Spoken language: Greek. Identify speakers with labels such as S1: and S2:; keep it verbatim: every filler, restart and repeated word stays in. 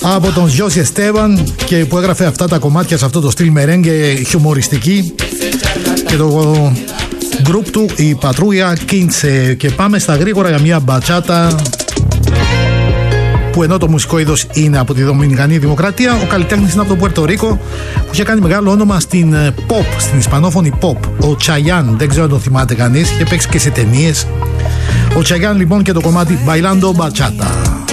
S1: από τον Γιώση Εστέβαν και που έγραφε αυτά τα κομμάτια σε αυτό το στυλ μερέγγε χιουμοριστική, και το γκρουπ του η Πατρούια Κίντσε. Και πάμε στα γρήγορα για μια μπατσάτα που ενώ το μουσικό είδος είναι από τη Δομινικανή Δημοκρατία, ο καλλιτέχνης είναι από το Πουέρτο Ρίκο, που είχε κάνει μεγάλο όνομα στην pop, στην ισπανόφωνη pop. Ο Τσαγιάν, δεν ξέρω αν τον θυμάται κανείς, είχε παίξει και σε ταινίες. Ο Τσαγιάν λοιπόν και το κομμάτι Bailando Bachata.